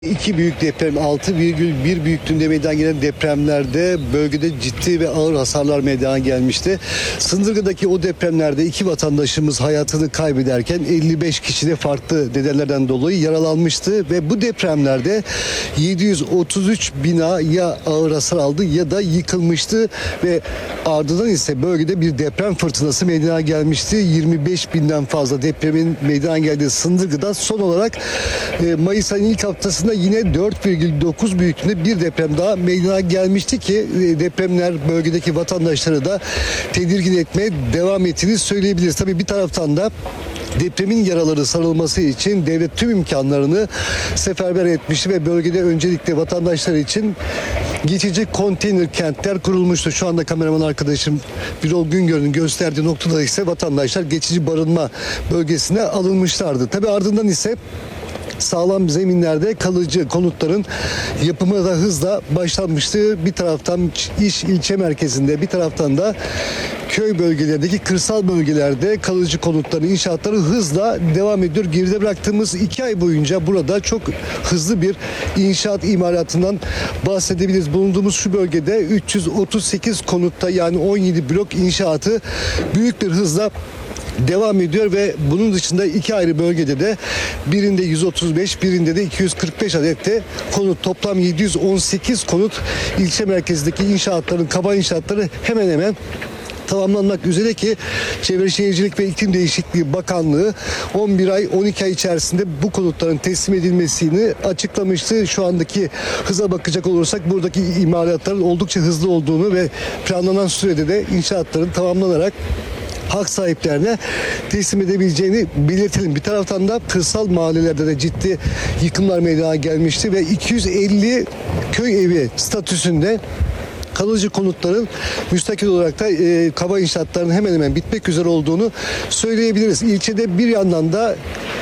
İki büyük deprem, 6,1 büyüklüğünde meydana gelen depremlerde bölgede ciddi ve ağır hasarlar meydana gelmişti. Sındırgı'daki o depremlerde iki vatandaşımız hayatını kaybederken 55 kişi de farklı nedenlerden dolayı yaralanmıştı ve bu depremlerde 733 bina ya ağır hasar aldı ya da yıkılmıştı ve ardından ise bölgede bir deprem fırtınası meydana gelmişti. 25 binden fazla depremin meydana geldiği Sındırgı'da son olarak Mayıs ayının ilk haftasında yine 4,9 büyüklüğünde bir deprem daha meydana gelmişti ki depremler bölgedeki vatandaşları da tedirgin etmeye devam ettiğini söyleyebiliriz. Tabii bir taraftan da depremin yaraları sarılması için devlet tüm imkanlarını seferber etmişti ve bölgede öncelikle vatandaşlar için geçici konteyner kentler kurulmuştu. Şu anda kameraman arkadaşım Birol Güngör'ün gösterdiği noktada ise vatandaşlar geçici barınma bölgesine alınmışlardı. Tabii ardından ise sağlam zeminlerde kalıcı konutların yapımı da hızla başlanmıştı. Bir taraftan ilçe merkezinde, bir taraftan da köy bölgelerindeki kırsal bölgelerde kalıcı konutların inşaatları hızla devam ediyor. Geride bıraktığımız 2 ay boyunca burada çok hızlı bir inşaat imalatından bahsedebiliriz. Bulunduğumuz şu bölgede 338 konutta yani 17 blok inşaatı büyük bir hızla devam ediyor ve bunun dışında iki ayrı bölgede de birinde 135, birinde de 245 adette konut, toplam 718 konut ilçe merkezindeki inşaatların, kaba inşaatları hemen hemen tamamlanmak üzere ki Çevre Şehircilik ve İklim Değişikliği Bakanlığı 11 ay 12 ay içerisinde bu konutların teslim edilmesini açıklamıştı. Şu andaki hıza bakacak olursak buradaki imalatların oldukça hızlı olduğunu ve planlanan sürede de inşaatların tamamlanarak hak sahiplerine teslim edebileceğini belirtelim. Bir taraftan da kırsal mahallelerde de ciddi yıkımlar meydana gelmişti ve 250 köy evi statüsünde kalıcı konutların müstakil olarak da kaba inşaatların hemen hemen bitmek üzere olduğunu söyleyebiliriz. İlçede bir yandan da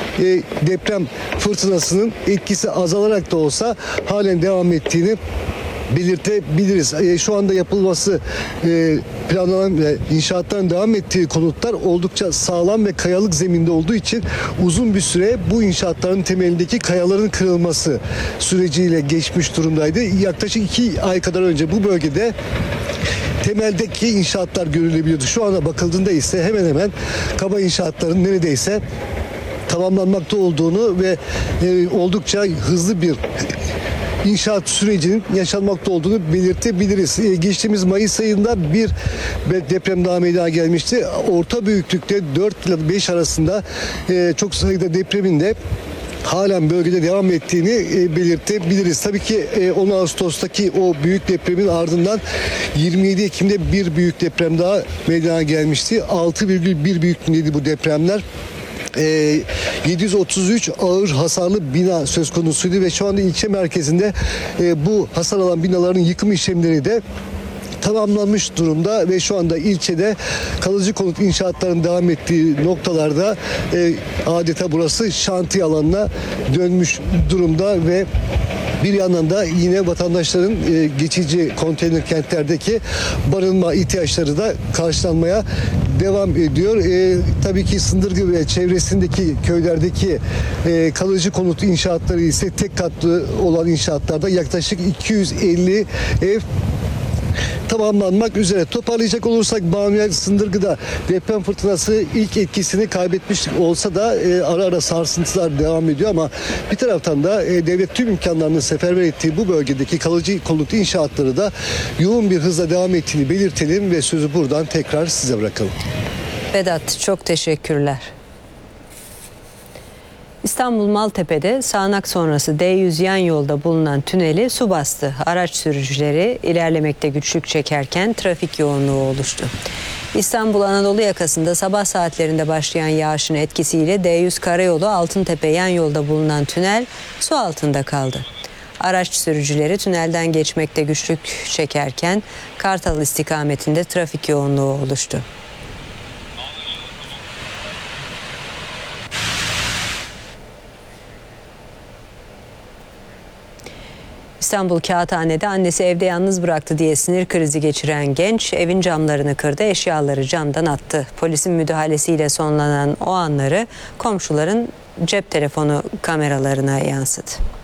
deprem fırtınasının etkisi azalarak da olsa halen devam ettiğini belirtebiliriz. Şu anda yapılması planlanan ve inşaatların devam ettiği konutlar oldukça sağlam ve kayalık zeminde olduğu için uzun bir süre bu inşaatların temelindeki kayaların kırılması süreciyle geçmiş durumdaydı. Yaklaşık 2 ay kadar önce bu bölgede temeldeki inşaatlar görülebiliyordu. Şu ana bakıldığında ise hemen hemen kaba inşaatların neredeyse tamamlanmakta olduğunu ve oldukça hızlı bir İnşaat sürecinin yaşanmakta olduğunu belirtebiliriz. Geçtiğimiz Mayıs ayında bir deprem daha meydana gelmişti. Orta büyüklükte 4 ile 5 arasında çok sayıda depremin de halen bölgede devam ettiğini belirtebiliriz. Tabii ki 10 Ağustos'taki o büyük depremin ardından 27 Ekim'de bir büyük deprem daha meydana gelmişti. 6,1 büyüklüğündeydi bu depremler. 733 ağır hasarlı bina söz konusuydu ve şu anda ilçe merkezinde bu hasar alan binaların yıkım işlemleri de tamamlanmış durumda ve şu anda ilçede kalıcı konut inşaatlarının devam ettiği noktalarda adeta burası şantiye alanına dönmüş durumda ve bir yandan da yine vatandaşların geçici konteyner kentlerdeki barınma ihtiyaçları da karşılanmaya devam ediyor. Tabii ki Sındırgı ve çevresindeki köylerdeki kalıcı konut inşaatları ise tek katlı olan inşaatlarda yaklaşık 250 ev tamamlanmak üzere. Toparlayacak olursak Banu Sındırgı'da deprem fırtınası ilk etkisini kaybetmiş olsa da ara ara sarsıntılar devam ediyor ama bir taraftan da devlet tüm imkanlarını seferber ettiği bu bölgedeki kalıcı konut inşaatları da yoğun bir hızla devam ettiğini belirtelim ve sözü buradan tekrar size bırakalım. Vedat, çok teşekkürler. İstanbul Maltepe'de sağanak sonrası D100 yan yolda bulunan tüneli su bastı. Araç sürücüleri ilerlemekte güçlük çekerken trafik yoğunluğu oluştu. İstanbul Anadolu yakasında sabah saatlerinde başlayan yağışın etkisiyle D100 karayolu Altıntepe yan yolda bulunan tünel su altında kaldı. Araç sürücüleri tünelden geçmekte güçlük çekerken Kartal istikametinde trafik yoğunluğu oluştu. İstanbul Kağıthane'de annesi evde yalnız bıraktı diye sinir krizi geçiren genç evin camlarını kırdı, eşyaları camdan attı. Polisin müdahalesiyle sonlanan o anları komşuların cep telefonu kameralarına yansıdı.